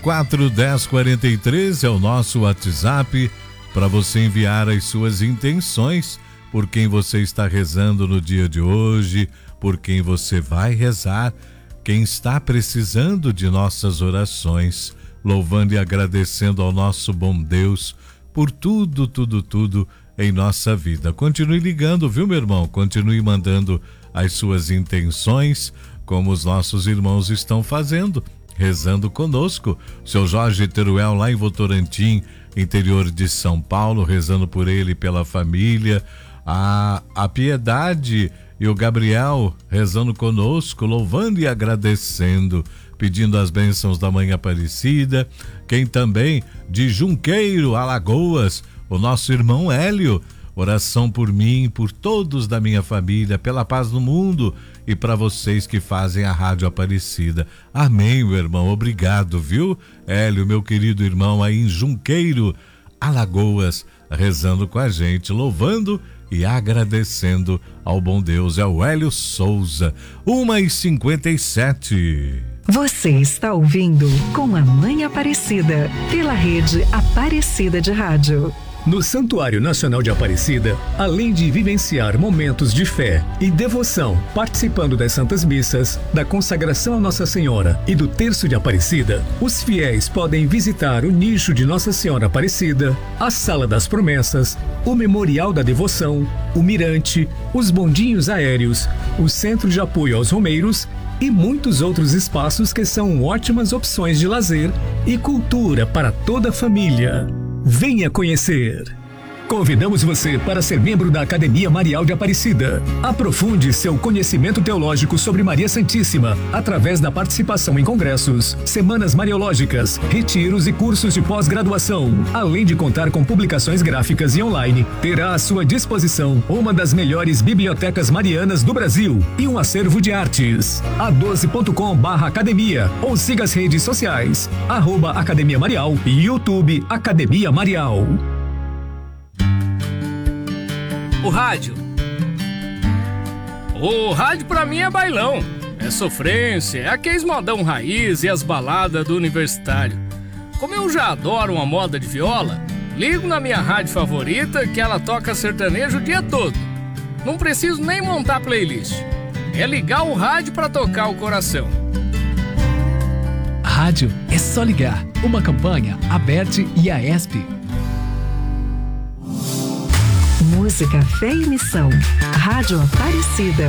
41043 é o nosso WhatsApp para você enviar as suas intenções, por quem você está rezando no dia de hoje, por quem você vai rezar, quem está precisando de nossas orações, louvando e agradecendo ao nosso bom Deus por tudo em nossa vida. Continue ligando, viu, meu irmão? Continue mandando as suas intenções, como os nossos irmãos estão fazendo, rezando conosco. Seu Jorge Teruel, lá em Votorantim, interior de São Paulo, rezando por ele e pela família. A Piedade e o Gabriel rezando conosco, louvando e agradecendo, pedindo as bênçãos da Mãe Aparecida. Quem também de Junqueiro, Alagoas, o nosso irmão Hélio, oração por mim, por todos da minha família, pela paz no mundo e para vocês que fazem a Rádio Aparecida. Amém, meu irmão, obrigado, viu? Hélio, meu querido irmão aí em Junqueiro, Alagoas, rezando com a gente, louvando e agradecendo ao bom Deus. É o Hélio Souza, 1h57. Você está ouvindo Com a Mãe Aparecida, pela rede Aparecida de Rádio. No Santuário Nacional de Aparecida, além de vivenciar momentos de fé e devoção, participando das Santas Missas, da consagração a Nossa Senhora e do Terço de Aparecida, os fiéis podem visitar o nicho de Nossa Senhora Aparecida, a Sala das Promessas, o Memorial da Devoção, o Mirante, os bondinhos aéreos, o Centro de Apoio aos Romeiros e muitos outros espaços que são ótimas opções de lazer e cultura para toda a família. Venha conhecer! Convidamos você para ser membro da Academia Marial de Aparecida. Aprofunde seu conhecimento teológico sobre Maria Santíssima através da participação em congressos, semanas mariológicas, retiros e cursos de pós-graduação. Além de contar com publicações gráficas e online, terá à sua disposição uma das melhores bibliotecas marianas do Brasil e um acervo de artes. a12.com/academia ou siga as redes sociais, @Academia Marial e YouTube Academia Marial. O rádio pra mim é bailão, é sofrência, é aqueles modão raiz e as baladas do universitário. Como eu já adoro uma moda de viola, ligo na minha rádio favorita que ela toca sertanejo o dia todo. Não preciso nem montar playlist, é ligar o rádio pra tocar o coração. Rádio é só ligar, uma campanha Aberte e Aesp. Música, fé e missão. Rádio Aparecida.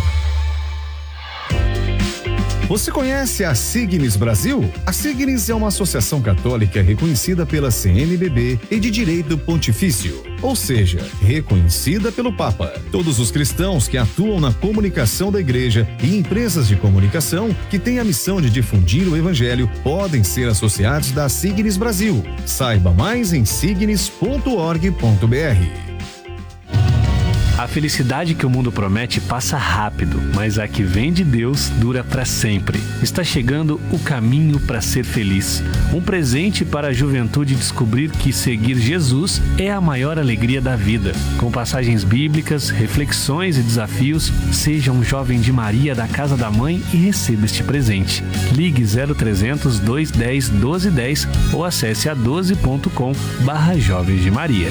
Você conhece a Signis Brasil? A Signis é uma associação católica reconhecida pela CNBB e de direito pontifício, ou seja, reconhecida pelo Papa. Todos os cristãos que atuam na comunicação da igreja e empresas de comunicação que têm a missão de difundir o evangelho podem ser associados da Signis Brasil. Saiba mais em signis.org.br. A felicidade que o mundo promete passa rápido, mas a que vem de Deus dura para sempre. Está chegando o caminho para ser feliz. Um presente para a juventude descobrir que seguir Jesus é a maior alegria da vida. Com passagens bíblicas, reflexões e desafios, seja um jovem de Maria da Casa da Mãe e receba este presente. Ligue 0300 210 1210 ou acesse a12.com/Jovens de Maria.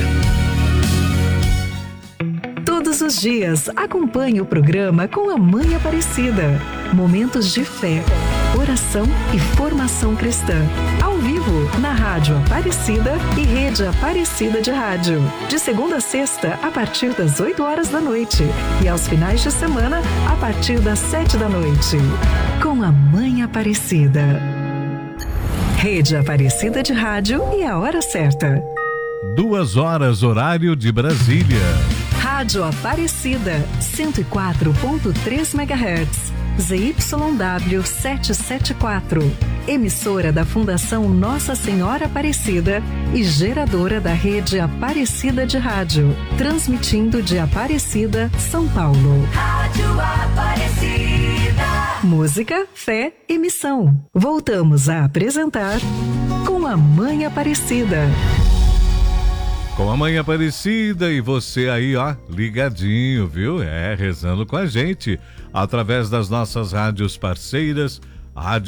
Todos os dias, acompanhe o programa Com a Mãe Aparecida. Momentos de fé, oração e formação cristã. Ao vivo, na Rádio Aparecida e Rede Aparecida de Rádio. De segunda a sexta, a partir das 8 horas da noite. E aos finais de semana, a partir das 7 da noite. Com a Mãe Aparecida. Rede Aparecida de Rádio e a hora certa. 2 horas, horário de Brasília. Rádio Aparecida, 104.3 MHz, ZYW 774, emissora da Fundação Nossa Senhora Aparecida e geradora da rede Aparecida de Rádio, transmitindo de Aparecida, São Paulo. Rádio Aparecida. Música, fé e missão. Voltamos a apresentar Com a Mãe Aparecida. Com a Mãe Aparecida e você aí, ó, ligadinho, viu? Rezando com a gente, através das nossas rádios parceiras, a Rádio